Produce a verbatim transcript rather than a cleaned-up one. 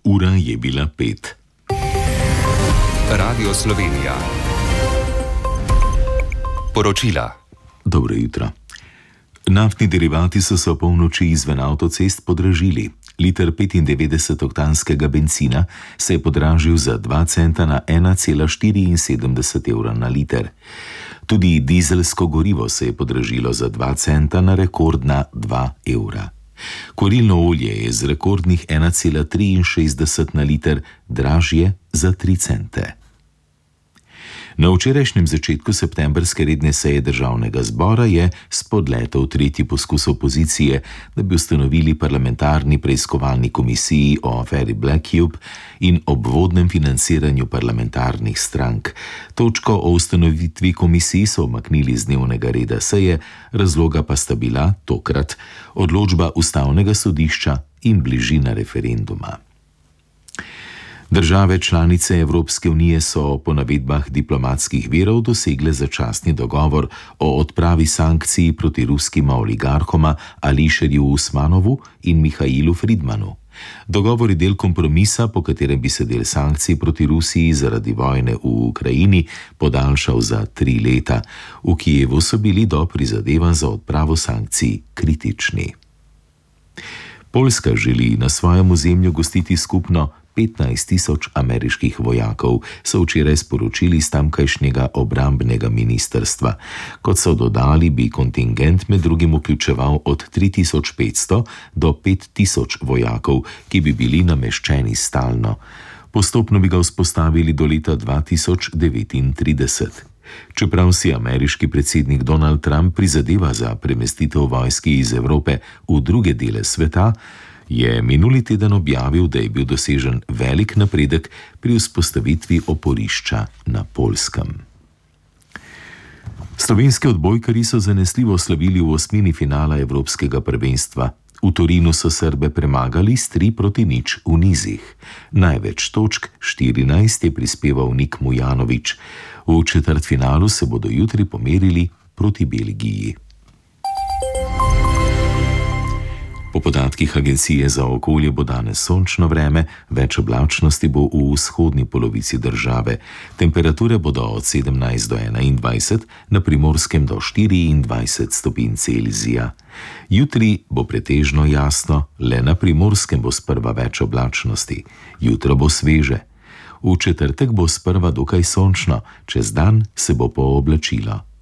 Ura je bila pet. Radio Slovenija. Poročila. Dobro jutro. Naftni derivati so se o polnoči izven avtocest podražili. Liter petindevetdesetoktanskega bencina se je podražil za dva centa na ena cela štiriinsedemdeset evra na liter. Tudi dizelsko gorivo se je podražilo za dva centa na rekordna dva evra. Kurilno olje je z rekordnih ena cela triinšestdeset na liter dražje za tri cente. Na včerajšnjem začetku septembrske redne seje državnega zbora je spodletel tretji poskus opozicije, da bi ustanovili parlamentarni preiskovalni komisiji o aferi Black Cube in obvodnem financiranju parlamentarnih strank. Točko o ustanovitvi komisiji so umaknili z dnevnega reda seje, razloga pa sta bila tokrat odločba ustavnega sodišča in bližina referenduma. Države članice Evropske unije so po navedbah diplomatskih virov dosegle začasni dogovor o odpravi sankcij proti ruskima oligarhoma Ališerju Usmanovu in Mihailu Fridmanu. Dogovor je del kompromisa, po katerem bi se del sankcij proti Rusiji zaradi vojne v Ukrajini podaljšal za tri leta. V Kijevu so bili do prizadevanj za odpravo sankcij kritični. Poljska želi na svojem ozemlju gostiti skupno petnajst tisoč ameriških vojakov, so včeraj sporočili iz tamkajšnjega obrambnega ministrstva. Kot so dodali, bi kontingent med drugim vključeval od tri tisoč petsto do pet tisoč vojakov, ki bi bili nameščeni stalno. Postopno bi ga vzpostavili do leta dva tisoč devetintrideset. Čeprav si ameriški predsednik Donald Trump prizadeva za premestitev vojski iz Evrope v druge dele sveta, je minuli teden objavil, da je bil dosežen velik napredek pri vzpostavitvi oporišča na Poljskem. Slovenski odbojkarji so zanesljivo slavili v osmini finala Evropskega prvenstva. V Torinu so Srbe premagali s tri proti nič v nizih. Največ točk, štirinajst, je prispeval Nik Mujanović. V četrtfinalu se bodo jutri pomerili proti Belgiji. Po podatkih Agencije za okolje bo danes sončno vreme, več oblačnosti bo v vzhodni polovici države. Temperature bodo od sedemnajst do enaindvajset, na Primorskem do štiriindvajset stopinj Celzija. Jutri bo pretežno jasno, le na Primorskem bo sprva več oblačnosti. Jutro bo sveže. V četrtek bo sprva dokaj sončno, čez dan se bo pooblačilo.